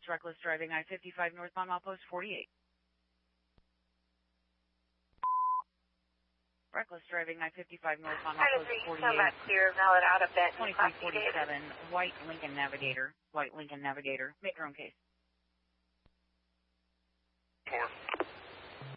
reckless driving I-55 northbound milepost 48. Reckless driving I-55 northbound milepost 48. Clear, valid out of bed. 2347, White Lincoln Navigator. White Lincoln Navigator. Make your own case. 4.